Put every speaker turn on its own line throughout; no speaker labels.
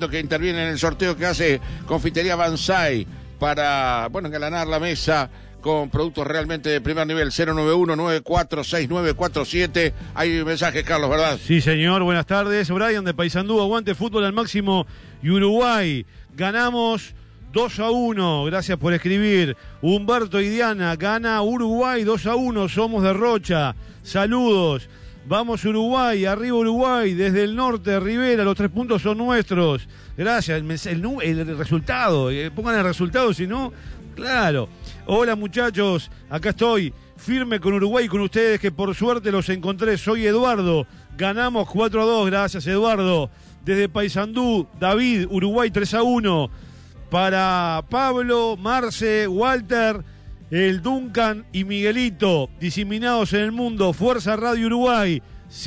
diciendo que interviene en el sorteo que hace Confitería Banzai para, engalanar la mesa con productos realmente de primer nivel. 091-946947. Hay mensajes, Carlos, ¿verdad?
Sí, señor. Buenas tardes. Brian de Paysandú, aguante fútbol al máximo y Uruguay. Ganamos 2-1. Gracias por escribir. Humberto y Diana, gana Uruguay 2-1. Somos de Rocha. Saludos. Vamos Uruguay, arriba Uruguay, desde el norte, Rivera, los 3 puntos son nuestros. Gracias, el resultado, pongan el resultado, si no, claro. Hola muchachos, acá estoy, firme con Uruguay y con ustedes, que por suerte los encontré. Soy Eduardo, ganamos 4-2, gracias Eduardo. Desde Paysandú, David, Uruguay 3-1. Para Pablo, Marce, Walter, el Duncan y Miguelito, diseminados en el mundo. Fuerza Radio Uruguay,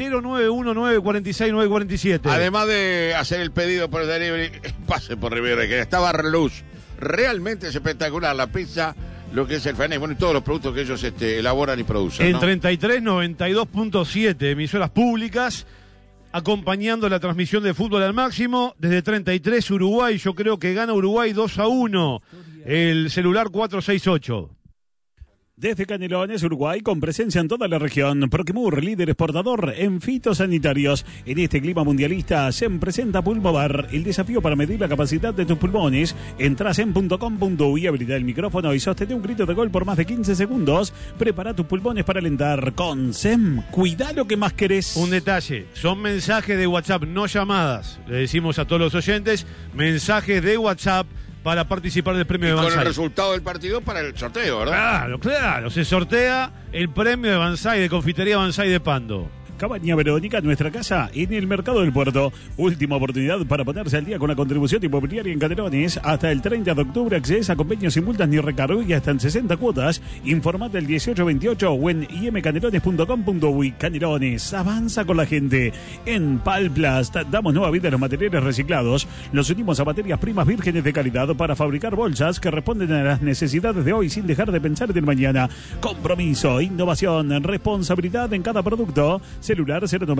091946947.
Además de hacer el pedido por el delivery, pase por Rivera, que está Barreluz. Realmente es espectacular la pizza, lo que es el Fernet, y todos los productos que ellos elaboran y producen,
¿no? En 3392.7 emisoras públicas, acompañando la transmisión de fútbol al máximo. Desde 33 Uruguay, yo creo que gana Uruguay 2-1. El celular 468.
Desde Canelones, Uruguay, con presencia en toda la región, Proquimur, líder exportador en fitosanitarios. En este clima mundialista se presenta Pulmobar, el desafío para medir la capacidad de tus pulmones. Entrás en .com.uy, habilita el micrófono y sostén un grito de gol por más de 15 segundos. Prepara tus pulmones para alentar. Con SEM, cuida lo que más querés.
Un detalle, son mensajes de WhatsApp, no llamadas. Le decimos a todos los oyentes, mensajes de WhatsApp para participar del premio de Banzai.
Con el resultado del partido para el sorteo, ¿verdad?
Claro. Se sortea el premio de Banzai, de Confitería Banzai de Pando.
Cabaña Verónica, nuestra casa en el Mercado del Puerto. Última oportunidad para ponerse al día con la contribución inmobiliaria en Canelones. Hasta el 30 de octubre accedes a convenios sin multas ni recargo y hasta en 60 cuotas. Informate al 1828 o en imcanelones.com.uy. Canelones, avanza con la gente. En Palplast damos nueva vida a los materiales reciclados. Los unimos a materias primas vírgenes de calidad para fabricar bolsas que responden a las necesidades de hoy sin dejar de pensar en el mañana. Compromiso, innovación, responsabilidad en cada producto. Celular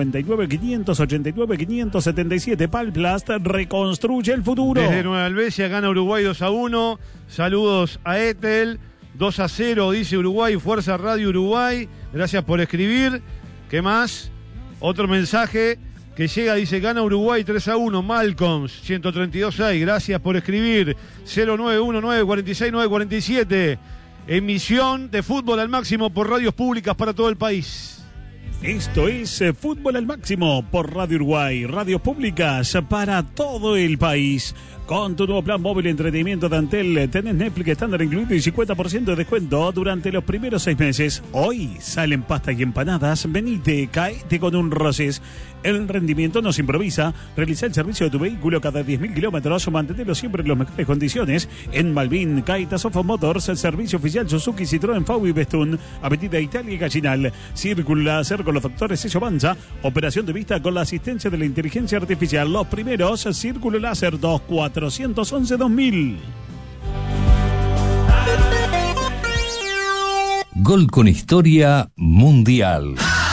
099-589-577. Palplast reconstruye el futuro.
Desde Nueva Albesia gana Uruguay 2-1. Saludos a Etel. 2-0 dice Uruguay. Fuerza Radio Uruguay. Gracias por escribir. ¿Qué más? Otro mensaje que llega, dice, gana Uruguay 3-1. Malcolms 132.6. Gracias por escribir. 091946947. Emisión de fútbol al máximo por radios públicas para todo el país.
Esto es Fútbol al Máximo por Radio Uruguay, radios públicas para todo el país. Con tu nuevo plan móvil entretenimiento de Antel, tenés Netflix estándar incluido y 50% de descuento durante los primeros 6 meses. Hoy salen pastas y empanadas, venite, caete con un Roses. El rendimiento no se improvisa. Realiza el servicio de tu vehículo cada 10.000 kilómetros o manténlo siempre en las mejores condiciones. En Malvin, Kaitas of Motors, el servicio oficial Suzuki, Citroën, FAW y Bestún. Avenida Italia y Gallinal. Círculo Láser con los doctores Cesio Banza. Operación de vista con la asistencia de la inteligencia artificial. Los primeros, Círculo Láser 2411-2000.
Gol con historia mundial.